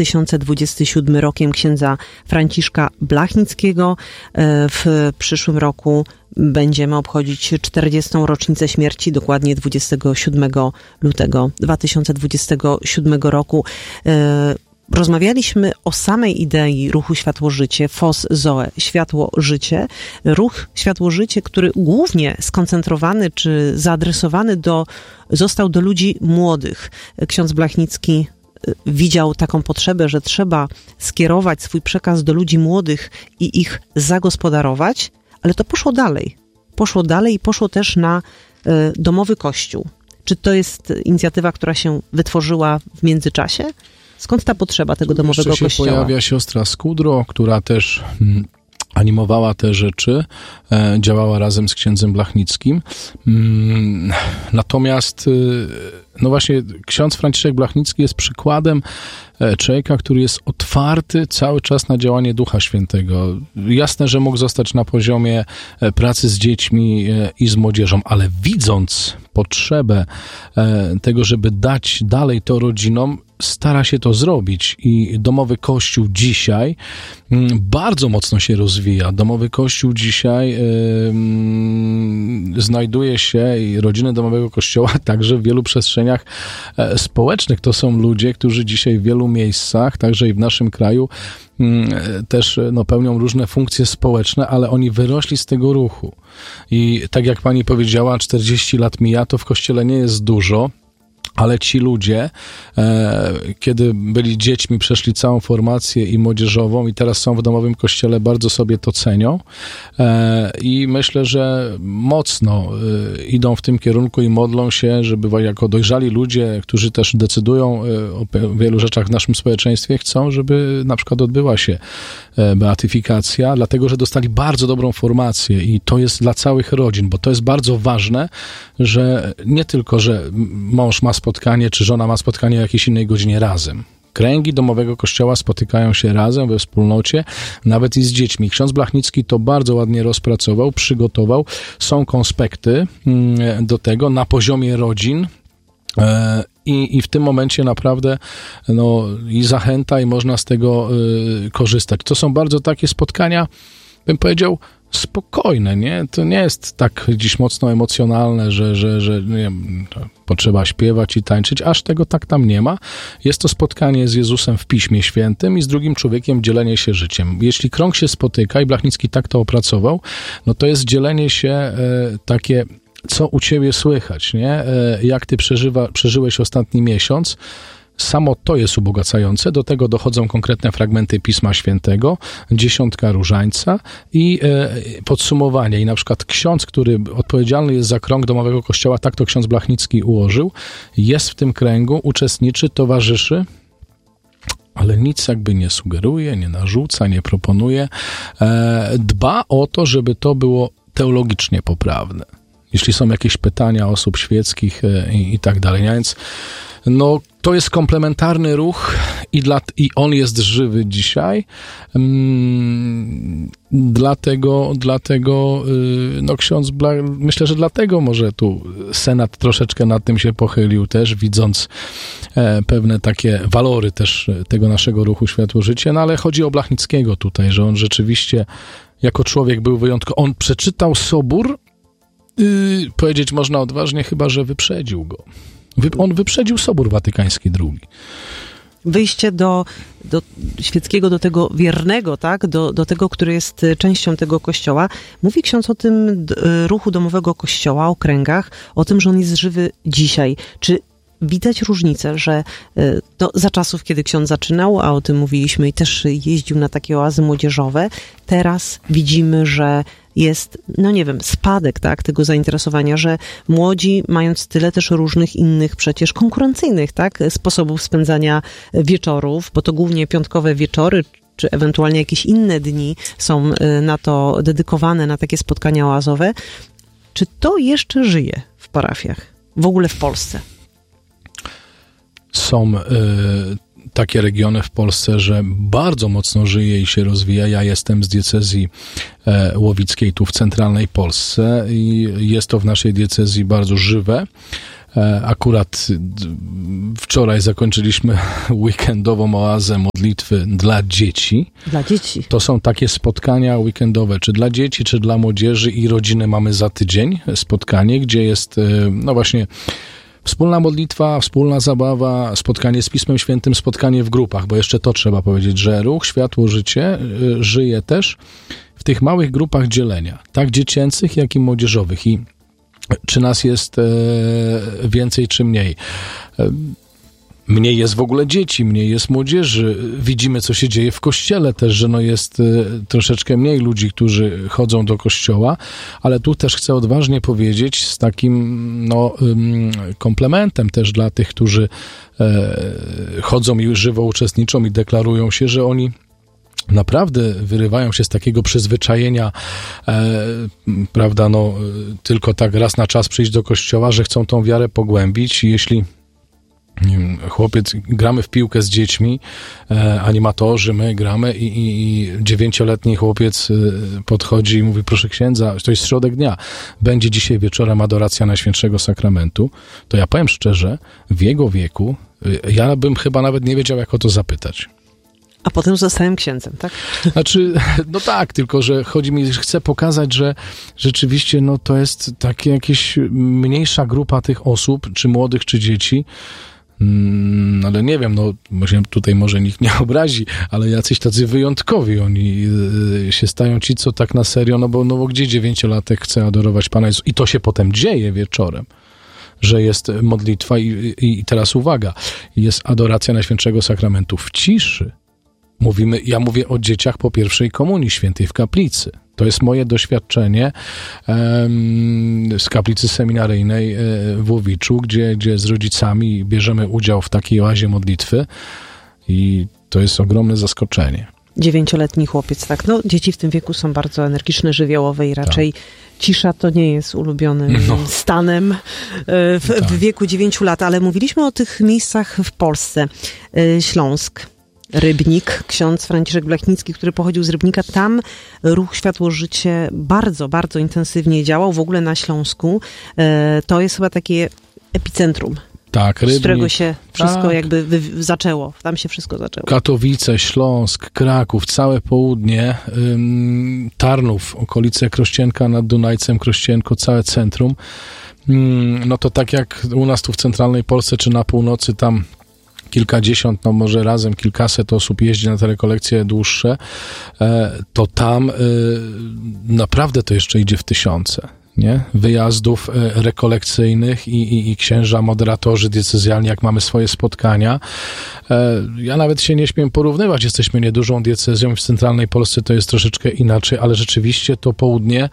2027 rokiem księdza Franciszka Blachnickiego. W przyszłym roku będziemy obchodzić 40. rocznicę śmierci, dokładnie 27 lutego 2027 roku. Rozmawialiśmy o samej idei ruchu Światło-Życie, FOS Zoe, Światło-Życie. Ruch Światło-Życie, który głównie skoncentrowany czy zaadresowany został do ludzi młodych. Ksiądz Blachnicki widział taką potrzebę, że trzeba skierować swój przekaz do ludzi młodych i ich zagospodarować, ale to poszło dalej. Poszło dalej i poszło też na domowy kościół. Czy to jest inicjatywa, która się wytworzyła w międzyczasie? Skąd ta potrzeba tego domowego kościoła? Pojawia siostra Skudro, która też animowała te rzeczy, działała razem z księdzem Blachnickim. Natomiast, no właśnie, ksiądz Franciszek Blachnicki jest przykładem człowieka, który jest otwarty cały czas na działanie Ducha Świętego. Jasne, że mógł zostać na poziomie pracy z dziećmi i z młodzieżą, ale widząc potrzebę tego, żeby dać dalej to rodzinom, stara się to zrobić i domowy kościół dzisiaj bardzo mocno się rozwija. Domowy kościół dzisiaj znajduje się i rodziny domowego kościoła także w wielu przestrzeniach społecznych. To są ludzie, którzy dzisiaj w wielu miejscach, także i w naszym kraju, też pełnią różne funkcje społeczne, ale oni wyrośli z tego ruchu. I tak jak pani powiedziała, 40 lat mija, to w kościele nie jest dużo, ale ci ludzie, kiedy byli dziećmi, przeszli całą formację i młodzieżową i teraz są w domowym kościele, bardzo sobie to cenią i myślę, że mocno idą w tym kierunku i modlą się, żeby jako dojrzali ludzie, którzy też decydują o wielu rzeczach w naszym społeczeństwie, chcą, żeby na przykład odbyła się beatyfikacja, dlatego, że dostali bardzo dobrą formację i to jest dla całych rodzin, bo to jest bardzo ważne, że nie tylko, że mąż ma spotkanie, czy żona ma spotkanie o jakiejś innej godzinie razem. Kręgi domowego kościoła spotykają się razem we wspólnocie, nawet i z dziećmi. Ksiądz Blachnicki to bardzo ładnie rozpracował, przygotował. Są konspekty do tego na poziomie rodzin. I w tym momencie naprawdę i zachęta i można z tego korzystać. To są bardzo takie spotkania, bym powiedział, spokojne, nie? To nie jest tak dziś mocno emocjonalne, że nie wiem, potrzeba śpiewać i tańczyć, aż tego tak tam nie ma. Jest to spotkanie z Jezusem w Piśmie Świętym i z drugim człowiekiem dzielenie się życiem. Jeśli krąg się spotyka i Blachnicki tak to opracował, no to jest dzielenie się takie, co u ciebie słychać, nie? Jak ty przeżyłeś ostatni miesiąc. Samo to jest ubogacające. Do tego dochodzą konkretne fragmenty Pisma Świętego, 10 różańca i podsumowanie. I na przykład ksiądz, który odpowiedzialny jest za krąg domowego kościoła, tak to ksiądz Blachnicki ułożył, jest w tym kręgu, uczestniczy, towarzyszy, ale nic jakby nie sugeruje, nie narzuca, nie proponuje. Dba o to, żeby to było teologicznie poprawne. Jeśli są jakieś pytania osób świeckich i tak dalej. Więc to jest komplementarny ruch i on jest żywy dzisiaj. Dlatego ksiądz myślę, że dlatego może tu Senat troszeczkę nad tym się pochylił też, widząc pewne takie walory też tego naszego ruchu Światło-Życie, ale chodzi o Blachnickiego tutaj, że on rzeczywiście jako człowiek był wyjątkowy. On przeczytał Sobór, powiedzieć można odważnie, chyba że wyprzedził go. On wyprzedził Sobór Watykański II. Wyjście do świeckiego, do tego wiernego, tak? Do tego, który jest częścią tego kościoła. Mówi ksiądz o tym ruchu domowego kościoła, o kręgach, o tym, że on jest żywy dzisiaj. Czy widać różnicę, że za czasów, kiedy ksiądz zaczynał, a o tym mówiliśmy i też jeździł na takie oazy młodzieżowe, teraz widzimy, że jest, spadek, tak, tego zainteresowania, że młodzi, mając tyle też różnych innych przecież konkurencyjnych, tak, sposobów spędzania wieczorów, bo to głównie piątkowe wieczory, czy ewentualnie jakieś inne dni są na to dedykowane, na takie spotkania oazowe. Czy to jeszcze żyje w parafiach? W ogóle w Polsce? Są takie regiony w Polsce, że bardzo mocno żyje i się rozwija. Ja jestem z diecezji łowickiej tu w centralnej Polsce i jest to w naszej diecezji bardzo żywe. Akurat wczoraj zakończyliśmy weekendową oazę modlitwy dla dzieci. Dla dzieci. To są takie spotkania weekendowe, czy dla dzieci, czy dla młodzieży i rodziny. Mamy za tydzień spotkanie, gdzie jest, no właśnie, wspólna modlitwa, wspólna zabawa, spotkanie z Pismem Świętym, spotkanie w grupach, bo jeszcze to trzeba powiedzieć, że Ruch Światło Życie żyje też w tych małych grupach dzielenia, tak dziecięcych, jak i młodzieżowych. I czy nas jest więcej, czy mniej? Mniej jest w ogóle dzieci, mniej jest młodzieży. Widzimy, co się dzieje w kościele też, że no jest troszeczkę mniej ludzi, którzy chodzą do kościoła, ale tu też chcę odważnie powiedzieć z takim komplementem też dla tych, którzy chodzą i żywo uczestniczą i deklarują się, że oni naprawdę wyrywają się z takiego przyzwyczajenia, prawda, tylko tak raz na czas przyjść do kościoła, że chcą tą wiarę pogłębić. Jeśli chłopiec, gramy w piłkę z dziećmi, animatorzy, my gramy i 9-letni chłopiec podchodzi i mówi: proszę księdza, to jest środek dnia, będzie dzisiaj wieczorem adoracja Najświętszego Sakramentu, to ja powiem szczerze, w jego wieku ja bym chyba nawet nie wiedział, jak o to zapytać. A potem zostałem księdzem, tak? Znaczy, no tak, tylko że chodzi mi, że chcę pokazać, że rzeczywiście to jest takie jakieś mniejsza grupa tych osób, czy młodych, czy dzieci, ale nie wiem, tutaj może nikt nie obrazi, ale jacyś tacy wyjątkowi oni się stają, ci, co tak na serio, bo gdzie 9-latek chce adorować Pana Jezusa? I to się potem dzieje wieczorem, że jest modlitwa i teraz uwaga, jest adoracja Najświętszego Sakramentu w ciszy. Ja mówię o dzieciach po pierwszej komunii świętej w kaplicy. To jest moje doświadczenie z kaplicy seminaryjnej w Łowiczu, gdzie z rodzicami bierzemy udział w takiej oazie modlitwy i to jest ogromne zaskoczenie. 9-letni chłopiec, tak. Dzieci w tym wieku są bardzo energiczne, żywiołowe i raczej cisza to nie jest ulubionym stanem w wieku 9 lat, ale mówiliśmy o tych miejscach w Polsce. Śląsk, Rybnik, ksiądz Franciszek Blachnicki, który pochodził z Rybnika, tam Ruch Światło Życie bardzo, bardzo intensywnie działał, w ogóle na Śląsku. To jest chyba takie epicentrum. Tak, Rybnik, z którego się wszystko jakby zaczęło. Tam się wszystko zaczęło. Katowice, Śląsk, Kraków, całe południe, Tarnów, okolice Krościenka nad Dunajcem, Krościenko, całe centrum. To tak jak u nas tu w centralnej Polsce, czy na północy, tam kilkadziesiąt, może razem kilkaset osób jeździ na te rekolekcje dłuższe, to tam naprawdę to jeszcze idzie w tysiące, nie? Wyjazdów rekolekcyjnych i księża, moderatorzy diecezjalni, jak mamy swoje spotkania. Ja nawet się nie śmiem porównywać, jesteśmy niedużą diecezją, w centralnej Polsce to jest troszeczkę inaczej, ale rzeczywiście to południe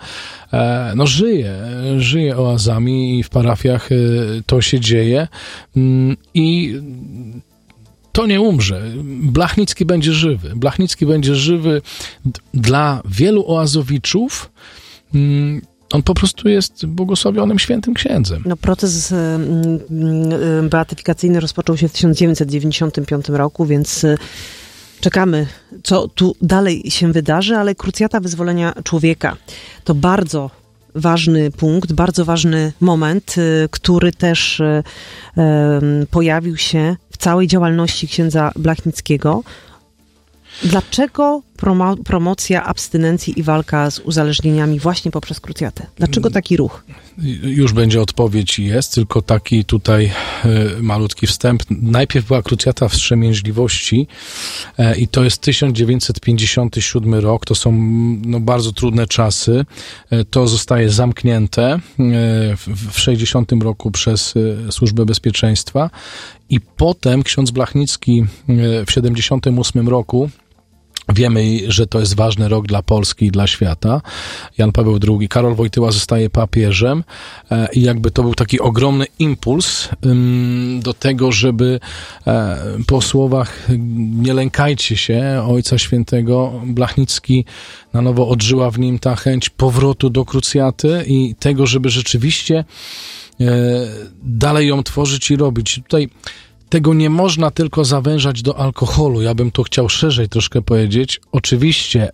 żyje oazami i w parafiach to się dzieje i to nie umrze. Blachnicki będzie żywy. Blachnicki będzie żywy dla wielu oazowiczów. On po prostu jest błogosławionym świętym księdzem. Proces beatyfikacyjny rozpoczął się w 1995 roku, więc czekamy, co tu dalej się wydarzy, ale krucjata wyzwolenia człowieka to bardzo ważny punkt, bardzo ważny moment, który też pojawił się w całej działalności księdza Blachnickiego. Dlaczego promocja abstynencji i walka z uzależnieniami właśnie poprzez krucjatę? Dlaczego taki ruch? Już będzie odpowiedź, jest, tylko taki tutaj malutki wstęp. Najpierw była krucjata wstrzemięźliwości i to jest 1957 rok, to są bardzo trudne czasy. To zostaje zamknięte w 60 roku przez Służbę Bezpieczeństwa i potem ksiądz Blachnicki w 78 roku, wiemy, że to jest ważny rok dla Polski i dla świata. Jan Paweł II, Karol Wojtyła zostaje papieżem i jakby to był taki ogromny impuls do tego, żeby po słowach "nie lękajcie się" Ojca Świętego, Blachnicki na nowo odżyła w nim ta chęć powrotu do krucjaty i tego, żeby rzeczywiście dalej ją tworzyć i robić. Tutaj tego nie można tylko zawężać do alkoholu. Ja bym to chciał szerzej troszkę powiedzieć. Oczywiście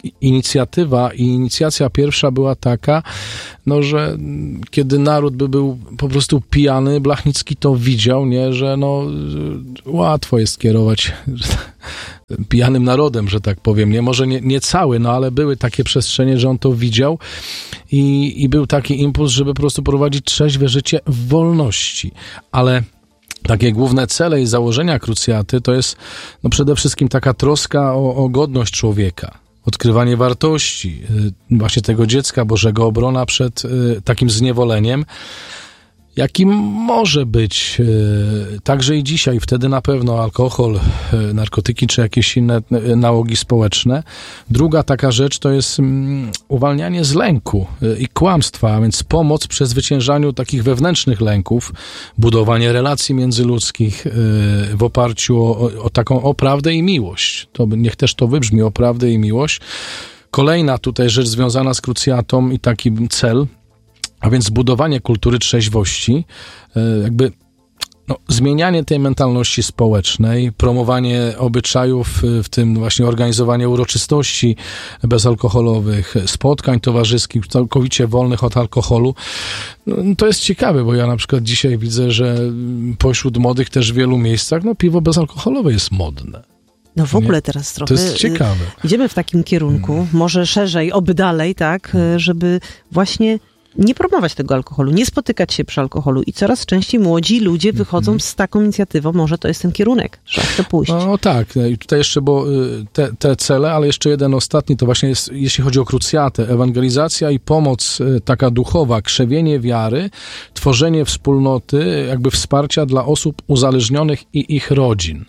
inicjatywa i inicjacja pierwsza była taka, no, że kiedy naród był po prostu pijany, Blachnicki to widział, nie, że no łatwo jest kierować pijanym narodem, że tak powiem, nie, może nie cały, no ale były takie przestrzenie, że on to widział i był taki impuls, żeby po prostu prowadzić trzeźwe życie w wolności, ale takie główne cele i założenia krucjaty to jest no przede wszystkim taka troska o godność człowieka, odkrywanie wartości właśnie tego dziecka Bożego, obrona przed takim zniewoleniem, jakim może być także i dzisiaj. Wtedy na pewno alkohol, narkotyki czy jakieś inne nałogi społeczne. Druga taka rzecz to jest uwalnianie z lęku i kłamstwa, a więc pomoc w przezwyciężaniu takich wewnętrznych lęków, budowanie relacji międzyludzkich w oparciu o prawdę i miłość. To niech też to wybrzmi, o prawdę i miłość. Kolejna tutaj rzecz związana z krucjatą i taki cel, a więc zbudowanie kultury trzeźwości, jakby zmienianie tej mentalności społecznej, promowanie obyczajów, w tym właśnie organizowanie uroczystości bezalkoholowych, spotkań towarzyskich, całkowicie wolnych od alkoholu. To jest ciekawe, bo ja na przykład dzisiaj widzę, że pośród młodych też w wielu miejscach piwo bezalkoholowe jest modne. No w ogóle teraz trochę to jest ciekawe. Idziemy w takim kierunku, może szerzej, oby dalej, tak, żeby właśnie nie promować tego alkoholu, nie spotykać się przy alkoholu i coraz częściej młodzi ludzie wychodzą z taką inicjatywą, może to jest ten kierunek, trzeba w to pójść. No tak, i tutaj jeszcze, bo te cele, ale jeszcze jeden ostatni, to właśnie jest, jeśli chodzi o krucjatę, ewangelizacja i pomoc taka duchowa, krzewienie wiary, tworzenie wspólnoty, jakby wsparcia dla osób uzależnionych i ich rodzin.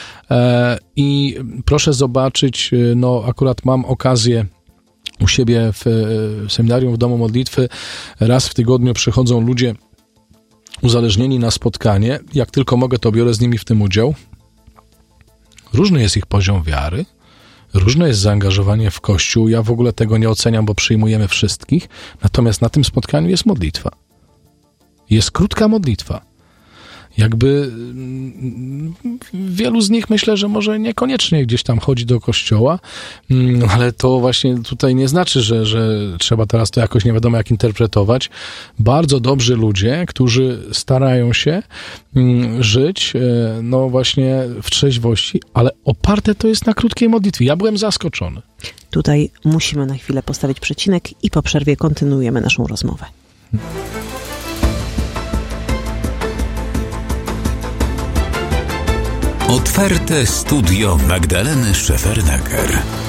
I proszę zobaczyć, akurat mam okazję u siebie w seminarium, w domu modlitwy, raz w tygodniu przychodzą ludzie uzależnieni na spotkanie. Jak tylko mogę, to biorę z nimi w tym udział. Różny jest ich poziom wiary, różne jest zaangażowanie w Kościół. Ja w ogóle tego nie oceniam, bo przyjmujemy wszystkich. Natomiast na tym spotkaniu jest modlitwa. Jest krótka modlitwa. Jakby wielu z nich, myślę, że może niekoniecznie gdzieś tam chodzi do kościoła, ale to właśnie tutaj nie znaczy, że trzeba teraz to jakoś nie wiadomo jak interpretować. Bardzo dobrzy ludzie, którzy starają się żyć właśnie w trzeźwości, ale oparte to jest na krótkiej modlitwie. Ja byłem zaskoczony. Tutaj musimy na chwilę postawić przecinek i po przerwie kontynuujemy naszą rozmowę. Otwarte studio Magdaleny Szefernaker.